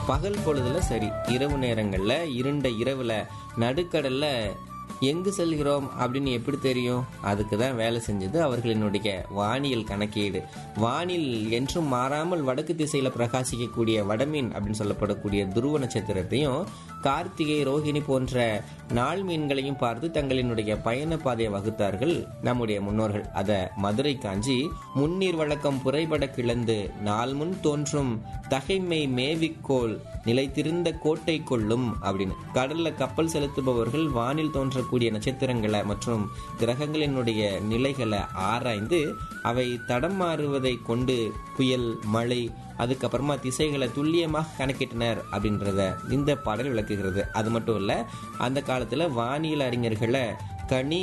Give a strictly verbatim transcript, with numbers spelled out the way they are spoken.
பகல் பொழுதுல சரி, இரவு நேரங்கள்ல இருண்ட இரவுல நடுக்கடல்ல எங்கு செல்கிறோம் அப்படின்னு எப்படி தெரியும்? அதுக்கு தான் வேலை செஞ்சது அவர்களினுடைய வானியல் கணக்கீடு. வானில் என்றும் மாறாமல் வடக்கு திசையில பிரகாசிக்கக்கூடிய வடமீன் அப்படின்னு சொல்லப்படக்கூடிய துருவ நட்சத்திரத்தையும் கார்த்திகை, ரோஹிணி போன்ற நாள் மீன்களையும் பார்த்து தங்களினுடைய பயண பாதையை வகுத்தார்கள் நம்முடைய முன்னோர்கள். அத மதுரை காஞ்சி முன்னீர் வழக்கம் புரைபட கிளந்து நாள் முன் தோன்றும் தகைமை மேவிக்கோள் நிலைத்திருந்த கோட்டை கொள்ளும் அப்படின்னு. கடல்ல கப்பல் செலுத்துபவர்கள் வானில் தோன்றக்கூடிய நட்சத்திரங்களை மற்றும் கிரகங்களினுடைய நிலைகளை ஆராய்ந்து அவை தடம் மாறுவதை கொண்டு புயல், மழை, அதுக்கப்புறமா திசைகளை துல்லியமாக கணக்கிட்டனர் அப்படின்றத இந்த பாடல் விளக்குகிறது. அது மட்டும் இல்ல, அந்த காலத்துல வானியல் அறிஞர்களை கனி